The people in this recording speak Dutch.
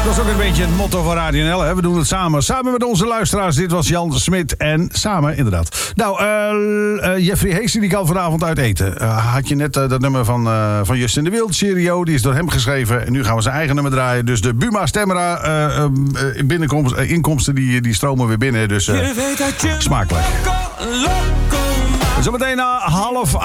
Dat is ook een beetje het motto van Radio NL. Hè? We doen het samen. Samen met onze luisteraars. Dit was Jan Smit en samen inderdaad. Nou, Jeffrey Heesty die kan vanavond uit eten. Had je net dat nummer van Justin de Wild, Cheerio. Die is door hem geschreven. En nu gaan we zijn eigen nummer draaien. Dus de Buma Stemra inkomsten die stromen weer binnen. Dus smakelijk. Zometeen na 7:30.